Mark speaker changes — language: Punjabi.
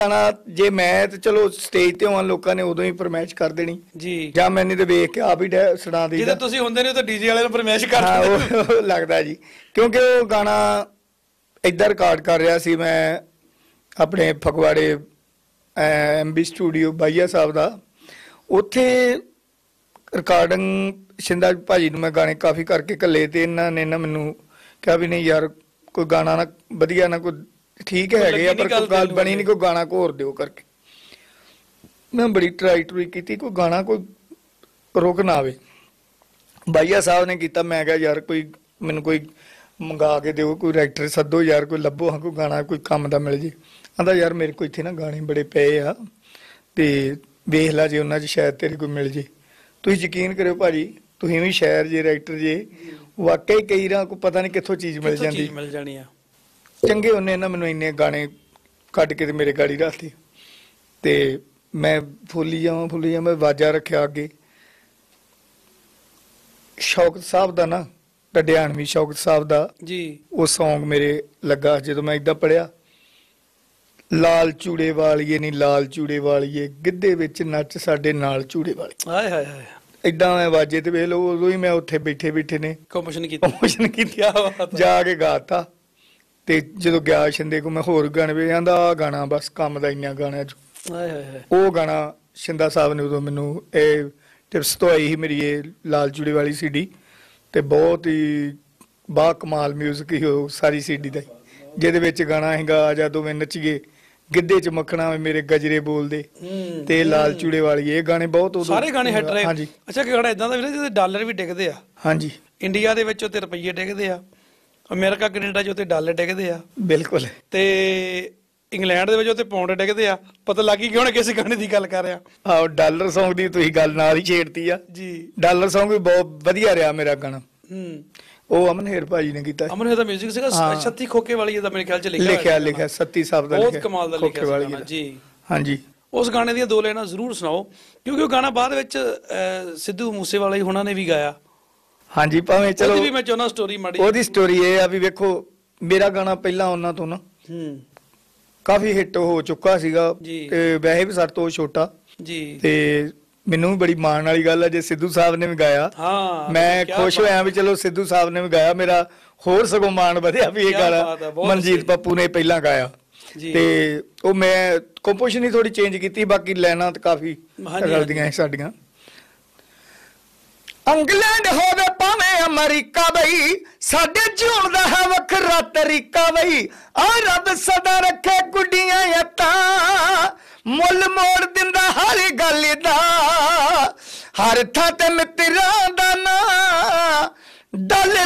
Speaker 1: ਗਾਣਾ ਜੇ ਮੈਂ ਤੇ ਚਲੋ ਸਟੇਜ ਤੇ ਹੋਵਾਂ ਲੋਕਾਂ ਨੇ ਉਦੋਂ ਹੀ ਫਰਮਾਇਸ਼ ਕਰ ਦੇਣੀ
Speaker 2: ਜੀ
Speaker 1: ਜਾਂ ਮੈਨੇ ਤੇ ਵੇਖ ਕੇ ਆਪ ਹੀ ਸੁਣਾ
Speaker 2: ਜਿੱਦਾਂ
Speaker 1: ਦੇਈਦਾ।
Speaker 2: ਤੁਸੀਂ ਹੁੰਦੇ ਨੇ ਤਾਂ ਡੀਜੇ ਵਾਲੇ ਨੂੰ ਫਰਮਾਇਸ਼ ਕਰ
Speaker 1: ਹਾਂ
Speaker 2: ਦਿੰਦੇ
Speaker 1: ਉਹ ਲੱਗਦਾ ਜੀ, ਕਿਉਂਕਿ ਉਹ ਗਾਣਾ ਇੱਧਰ ਰਿਕਾਰਡ ਕਰ ਰਿਹਾ ਸੀ ਮੈਂ ਆਪਣੇ ਫਗਵਾੜੇ MB ਸਟੂਡੀਓ ਬਾਈਆ ਸਾਹਿਬ ਦਾ। ਉੱਥੇ ਰਿਕਾਰਡਿੰਗ ਸ਼ਿੰਦਾ ਭਾਜੀ ਨੂੰ ਮੈਂ ਗਾਣੇ ਕਾਫੀ ਕਰਕੇ ਘੱਲੇ ਤੇ ਇਹਨਾਂ ਨੇ ਨਾ ਮੈਨੂੰ ਕਿਹਾ ਵੀ ਨਹੀਂ ਯਾਰ ਕੋਈ ਗਾਣਾ ਨਾ ਵਧੀਆ ਨਾ ਕੋਈ ਠੀਕ ਹੈਗੇ ਆ ਪਰ ਕੋਈ ਗੱਲ ਬਣੀ ਨਹੀਂ, ਕੋਈ ਗਾਣਾ ਘੋਰ ਦਿਓ ਕਰਕੇ। ਮੈਂ ਬੜੀ ਟਰਾਈ ਕੀਤੀ, ਕੋਈ ਗਾਣਾ ਕੋਈ ਰੁਕ ਨਾ ਆਵੇ। ਬਾਈਆ ਸਾਹਿਬ ਨੇ ਕੀਤਾ, ਮੈਂ ਕਿਹਾ ਯਾਰ ਕੋਈ ਮੈਨੂੰ ਕੋਈ ਮੰਗਾ ਕੇ ਦਿਓ, ਕੋਈ ਰਾਈਟਰ ਸੱਦੋ ਯਾਰ, ਕੋਈ ਲੱਭੋ ਹਾਂ ਕੋਈ ਗਾਣਾ ਕੋਈ ਕੰਮ ਦਾ ਮਿਲ ਜੇ। ਆਂਦਾ ਯਾਰ ਮੇਰੇ ਕੋਲ ਇੱਥੇ ਨਾ ਗਾਣੇ ਬੜੇ ਪਏ ਆ ਤੇ ਵੇਖ ਲਾ ਜੇ ਉਹਨਾਂ 'ਚ ਸ਼ਾਇਦ ਤੇਰੇ ਕੋਈ ਮਿਲ ਜੇ। ਤੁਸੀਂ ਯਕੀਨ ਕਰਿਓ ਭਾਜੀ, ਤੁਸੀਂ ਵੀ ਸ਼ਾਇਰ ਜੇ ਰਾਈਟਰ ਜੇ, ਵਾਕਈ ਕਈ ਰਾਂ ਕੋਈ ਪਤਾ ਨਹੀਂ ਕਿੱਥੋਂ ਚੀਜ਼ ਮਿਲ ਜਾਂਦੀ,
Speaker 2: ਮਿਲ ਜਾਣੀ ਆ।
Speaker 1: ਚੰਗੇ ਉਹਨੇ ਨਾ ਮੈਨੂੰ ਇੰਨੇ ਗਾਣੇ ਕੱਢ ਕੇ ਤੇ ਮੇਰੇ ਗਾੜੀ ਰੱਖਦੇ ਤੇ ਮੈਂ ਫੁੱਲੀ ਜਾਵਾਂ ਮੈਂ ਵਾਜਾ ਰੱਖਿਆ ਅੱਗੇ। ਸ਼ੌਕਤ ਸਾਹਿਬ ਦਾ ਨਾ ਡਡਿਆਣਵੀ ਸ਼ੌਕਤ ਸਾਹਿਬ ਦਾ
Speaker 2: ਜੀ
Speaker 1: ਉਹ ਸੌਂਗ ਮੇਰੇ ਲੱਗਾ ਜਦੋਂ ਮੈਂ ਏਦਾਂ ਪੜਿਆ, ਲਾਲ ਚੂੜੇ ਵਾਲੀਏ ਨੀ ਲਾਲ ਚੂੜੇ ਵਾਲੀਏ, ਗਿੱਧੇ ਵਿੱਚ ਨੱਚ ਸਾਡੇ ਨਾਲ ਚੂੜੇ ਵਾਲੀ।
Speaker 2: ਹਾਏ ਹਾਏ ਹਾਏ,
Speaker 1: ਏਦਾਂ ਮੈਂ ਵਾਜੇ ਤੇ ਵੇਖ ਲਓ, ਉਦੋਂ ਹੀ ਮੈਂ ਉੱਥੇ ਬੈਠੇ ਨੇ
Speaker 2: ਕੰਪੋਜੀਸ਼ਨ
Speaker 1: ਕੀਤੀ ਜਾ ਕੇ ਗਾਤਾ। ਤੇ ਜਦੋਂ ਗਿਆ ਸ਼ਿੰਦੇ ਕੋ ਮੈਂ ਹੋਰ ਗਾਣੇ ਵੀ ਆਂਦਾ ਆ ਗਾਣਾ ਬਸ ਕੰਮ ਦਾ ਇੰਨਾ ਗਾਣਾ ਚ।
Speaker 2: ਹਾਏ ਹਾਏ ਹਾਏ,
Speaker 1: ਉਹ ਗਾਣਾ ਸ਼ਿੰਦਾ ਸਾਹਿਬ ਨੇ ਉਦੋਂ ਮੈਨੂੰ ਇਹ ਟਿਪਸ ਤੋਂ ਆਈ ਸੀ ਮੇਰੀ ਇਹ ਲਾਲ ਚੂੜੇ ਵਾਲੀ CD ਤੇ ਬਹੁਤ ਹੀ ਬਾ ਕਮਾਲ ਮਿਊਜ਼ਿਕ ਹੀ ਉਹ ਸਾਰੀ CD ਦਾ, ਜਿਹਦੇ ਵਿੱਚ ਗਾਣਾ ਹੈਗਾ ਆ ਜਾ ਦੋਵੇਂ ਨੱਚੀਏ, ਗਿੱਧੇ ਚ ਮੱਖਣਾ ਮੇਰੇ ਗਜਰੇ ਬੋਲਦੇ ਤੇ ਲਾਲ ਚੂੜੇ ਵਾਲੀ। ਇਹ ਗਾਣੇ ਬਹੁਤ ਉਦੋਂ
Speaker 2: ਸਾਰੇ ਗਾਣੇ ਹਿੱਟ ਰਹੇ।
Speaker 1: ਹਾਂਜੀ
Speaker 2: ਅੱਛਾ ਕਿ ਗਾਣਾ ਇਦਾਂ ਦਾ ਵੀਰੇ ਜਿਹਦੇ ਡਾਲਰ ਵੀ ਡਿੱਗਦੇ ਆ।
Speaker 1: ਹਾਂਜੀ
Speaker 2: ਇੰਡੀਆ ਦੇ ਵਿੱਚ ਉੱਤੇ ਰੁਪਈਏ ਡਿੱਗਦੇ ਆ, ਅਮਰੀਕਾ ਕੈਨੇਡਾ 'ਚ ਉੱਤੇ ਡਾਲਰ ਡਿੱਗਦੇ ਆ,
Speaker 1: ਬਿਲਕੁਲ।
Speaker 2: ਤੇ ਇੰਗਲੈਂਡ ਦੇ ਵਿੱਚ ਉੱਤੇ ਪਾਉਂਡ ਡਿੱਗਦੇ ਆ। ਪਤਾ ਲੱਗ ਗਈ ਕਿ ਹੁਣ ਕਿਸ ਗਾਣੇ ਦੀ ਗੱਲ ਕਰ ਰਿਹਾ।
Speaker 1: ਆਹ ਡਾਲਰ Song ਦੀ ਤੁਸੀਂ ਗੱਲ ਨਾਲ ਹੀ ਛੇੜਤੀ ਆ
Speaker 2: ਜੀ।
Speaker 1: ਡਾਲਰ Song ਵੀ ਬਹੁਤ ਵਧੀਆ ਰਿਹਾ ਮੇਰਾ ਗਾਣਾ। ਉਹ ਅਮਨ ਹੇਰ ਭਾਜੀ ਨੇ ਕੀਤਾ।
Speaker 2: ਅਮਨ ਦਾ 뮤직 ਸੀਗਾ ਸੱਤੀ ਖੋਕੇ ਵਾਲੀ ਦਾ, ਮੇਰੇ ਖਿਆਲ 'ਚ
Speaker 1: ਲਿਖਿਆ ਸੱਤੀ ਸਾਹਿਬ ਦਾ
Speaker 2: ਬਹੁਤ ਕਮਾਲ ਦਾ ਲਿਖਿਆ ਸੀ ਗਾਣਾ ਜੀ।
Speaker 1: ਹਾਂਜੀ
Speaker 2: ਉਸ ਗਾਣੇ ਦੀਆਂ ਦੋ ਲਾਈਨਾਂ ਜ਼ਰੂਰ ਸੁਣਾਓ, ਕਿਉਂਕਿ ਉਹ ਗਾਣਾ ਬਾਅਦ ਵਿੱਚ ਸਿੱਧੂ ਮੂਸੇਵਾਲਾ ਹੀ ਉਹਨਾਂ ਨੇ ਵੀ ਗਾਇਆ।
Speaker 1: ਹਾਂਜੀ ਭਾਵੇਂ ਚਲੋ
Speaker 2: ਉਹਦੀ ਵੀ ਮੈਂ ਚਾਹੁੰਦਾ ਸਟੋਰੀ ਮਾੜੀ।
Speaker 1: ਉਹਦੀ ਸਟੋਰੀ ਇਹ ਆ ਵੀ ਵੇਖੋ ਮੇਰਾ ਗਾਣਾ ਪਹਿਲਾਂ ਉਹਨਾਂ ਤੋਂ ਨਾ ਕਾਫੀ ਹਿੱਟ ਹੋ ਚੁੱਕਾ ਸੀਗਾ ਤੇ ਵੈਸੇ ਵੀ ਸਾਡੇ ਤੋਂ ਛੋਟਾ ਜੀ, ਤੇ ਮੈਨੂੰ ਵੀ ਬੜੀ ਮਾਣ ਵਾਲੀ ਗੱਲ ਆ ਜੇ ਸਿੱਧੂ ਸਾਹਿਬ ਨੇ ਵੀ ਗਾਇਆ। ਮੈਂ ਖੁਸ਼ ਹੋਇਆ ਵੀ ਚਲੋ ਸਿੱਧੂ ਸਾਹਿਬ ਨੇ ਵੀ ਗਾਇਆ, ਮੇਰਾ ਹੋਰ ਸਗੋਂ ਮਾਣ ਵਧਿਆ ਵੀ ਇਹ ਗਾਣਾ ਮਨਜੀਤ ਪੱਪੂ ਨੇ ਪਹਿਲਾਂ ਗਾਇਆ। ਤੇ ਉਹ ਮੈਂ ਕੰਪੋਜੀਸ਼ਨ ਹੀ ਥੋੜੀ ਚੇਂਜ ਕੀਤੀ, ਬਾਕੀ ਲਾਈਨਾਂ ਤਾਂ ਕਾਫੀ ਰਲਦੀਆਂ ਸੀ ਸਾਡੀਆਂ। ਇੰਗਲੈਂਡ ਹੋਵੇ ਭਾਵੇਂ ਅਮਰੀਕਾ ਬਈ, ਸਾਡੇ ਜਿਉਣ ਦਾ ਹੈ ਵੱਖਰਾ ਤਰੀਕਾ ਬਈ। ਆ ਰੱਬ ਸਦਾ ਰੱਖੇ ਗੁੱਡੀਆਂ ਯਤਾਂ, ਮੁੱਲ ਮੋੜ ਦਿੰਦਾ ਹਰ ਗੱਲ ਦਾ। ਹਰ ਥਾਂ ਤੇ ਮਿੱਤਰਾਂ